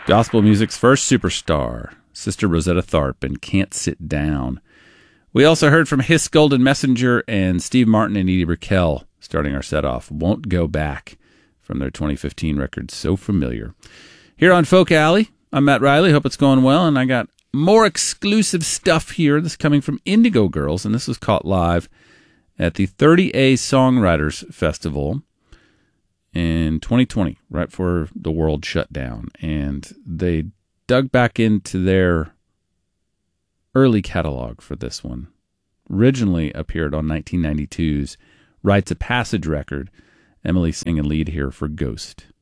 Gospel music's first superstar, Sister Rosetta Tharpe, and Can't Sit Down. We also heard from Hiss Golden Messenger and Steve Martin and Edie Brickell, starting our set off, Won't Go Back, from their 2015 record, So Familiar. Here on Folk Alley, I'm Matt Riley. Hope it's going well, and I got more exclusive stuff here. This is coming from Indigo Girls, and this was caught live at the 30A Songwriters Festival in 2020, right before the world shut down. And they dug back into their early catalog for this one. Originally appeared on 1992's Rites of Passage record. Emily singing lead here for Ghost.